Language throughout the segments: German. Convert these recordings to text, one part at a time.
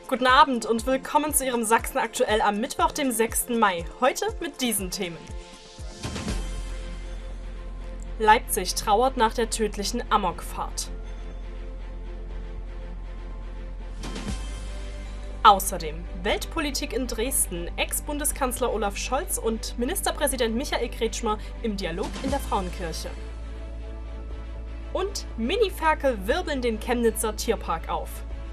Guten Abend und willkommen zu Ihrem Sachsen aktuell am Mittwoch, dem 6. Mai. Heute mit diesen Themen. Leipzig trauert nach der tödlichen Amokfahrt. Außerdem Weltpolitik in Dresden, Ex-Bundeskanzler Olaf Scholz und Ministerpräsident Michael Kretschmer im Dialog in der Frauenkirche. Und Mini-Ferkel wirbeln den Chemnitzer Tierpark auf.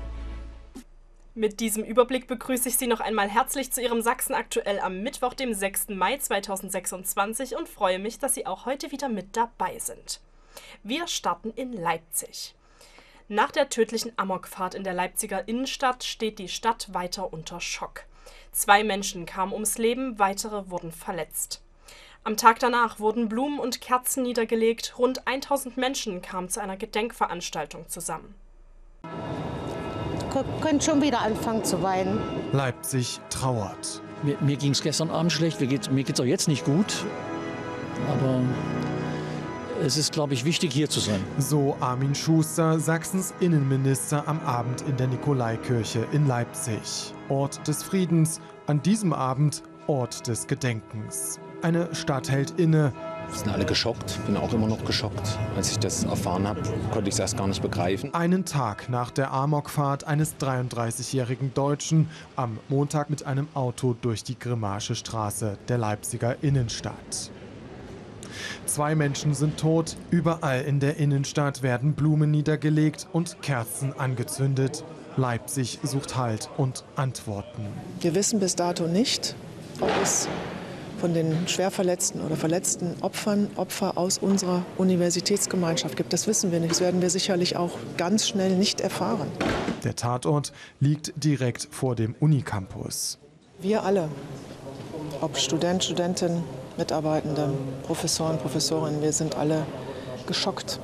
Mit diesem Überblick begrüße ich Sie noch einmal herzlich zu Ihrem Sachsen aktuell am Mittwoch, dem 6. Mai 2026 und freue mich, dass Sie auch heute wieder mit dabei sind. Wir starten in Leipzig. Nach der tödlichen Amokfahrt in der Leipziger Innenstadt steht die Stadt weiter unter Schock. 2 Menschen kamen ums Leben, weitere wurden verletzt. Am Tag danach wurden Blumen und Kerzen niedergelegt, rund 1000 Menschen kamen zu einer Gedenkveranstaltung zusammen. Können schon wieder anfangen zu weinen. Leipzig trauert. Mir ging es gestern Abend schlecht, mir geht's auch jetzt nicht gut. Aber es ist, glaube ich, wichtig, hier zu sein. So Armin Schuster, Sachsens Innenminister, am Abend in der Nikolaikirche in Leipzig. Ort des Friedens, an diesem Abend Ort des Gedenkens. Eine Stadt hält inne. Wir sind alle geschockt, bin auch immer noch geschockt. Als ich das erfahren habe, konnte ich es erst gar nicht begreifen. Einen Tag nach der Amokfahrt eines 33-jährigen Deutschen am Montag mit einem Auto durch die Grimmaische Straße der Leipziger Innenstadt. 2 Menschen sind tot, überall in der Innenstadt werden Blumen niedergelegt und Kerzen angezündet. Leipzig sucht Halt und Antworten. Wir wissen bis dato nicht, ob es von den schwer verletzten oder verletzten Opfer aus unserer Universitätsgemeinschaft gibt. Das wissen wir nicht. Das werden wir sicherlich auch ganz schnell nicht erfahren. Der Tatort liegt direkt vor dem Unicampus. Wir alle, ob Student, Studentin, Mitarbeitende, Professoren, Professorinnen, wir sind alle geschockt.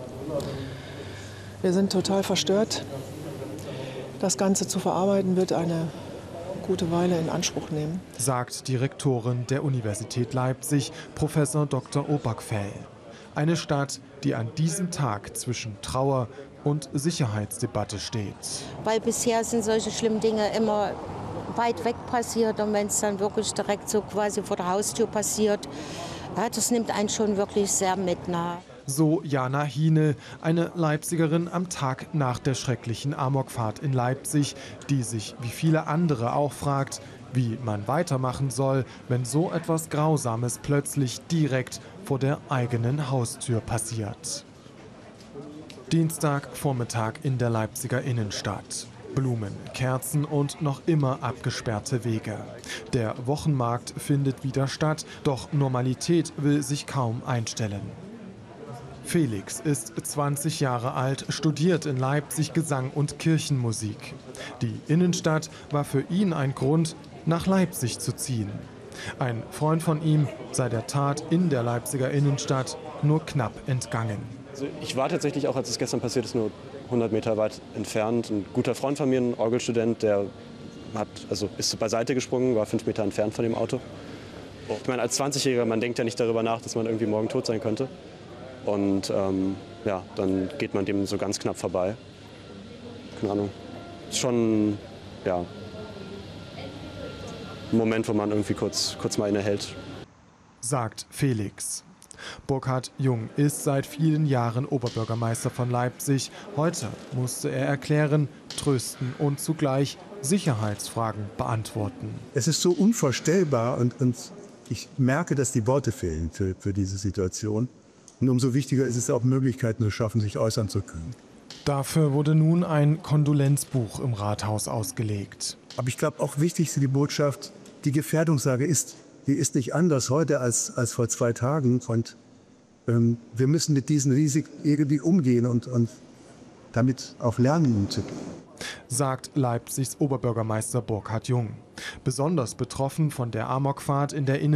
Wir sind total verstört. Das Ganze zu verarbeiten wird eine gute Weile in Anspruch nehmen, sagt die Rektorin der Universität Leipzig, Professor Dr. Obergfell. Eine Stadt, die an diesem Tag zwischen Trauer und Sicherheitsdebatte steht. Weil bisher sind solche schlimmen Dinge immer weit weg passiert und wenn es dann wirklich direkt so quasi vor der Haustür passiert, ja, das nimmt einen schon wirklich sehr mit. So Jana Hiene, eine Leipzigerin am Tag nach der schrecklichen Amokfahrt in Leipzig, die sich wie viele andere auch fragt, wie man weitermachen soll, wenn so etwas Grausames plötzlich direkt vor der eigenen Haustür passiert. Dienstagvormittag in der Leipziger Innenstadt. Blumen, Kerzen und noch immer abgesperrte Wege. Der Wochenmarkt findet wieder statt, doch Normalität will sich kaum einstellen. Felix ist 20 Jahre alt, studiert in Leipzig Gesang und Kirchenmusik. Die Innenstadt war für ihn ein Grund, nach Leipzig zu ziehen. Ein Freund von ihm sei der Tat in der Leipziger Innenstadt nur knapp entgangen. Also ich war tatsächlich auch, als es gestern passiert ist, nur 100 Meter weit entfernt. Ein guter Freund von mir, ein Orgelstudent, der ist beiseite gesprungen, war 5 Meter entfernt von dem Auto. Ich meine, als 20-Jähriger, man denkt ja nicht darüber nach, dass man irgendwie morgen tot sein könnte. Und dann geht man dem so ganz knapp vorbei. Keine Ahnung. Ist schon ein Moment, wo man irgendwie kurz mal innehält. Sagt Felix. Burkhard Jung ist seit vielen Jahren Oberbürgermeister von Leipzig. Heute musste er erklären, trösten und zugleich Sicherheitsfragen beantworten. Es ist so unvorstellbar und ich merke, dass die Worte fehlen für diese Situation. Und umso wichtiger ist es auch, Möglichkeiten zu schaffen, sich äußern zu können. Dafür wurde nun ein Kondolenzbuch im Rathaus ausgelegt. Aber ich glaube, auch wichtig ist die Botschaft, die Gefährdungslage ist nicht anders heute als vor 2 Tagen. Und wir müssen mit diesen Risiken irgendwie umgehen und damit auch lernen umzugehen. Sagt Leipzigs Oberbürgermeister Burkhard Jung. Besonders betroffen von der Amokfahrt in der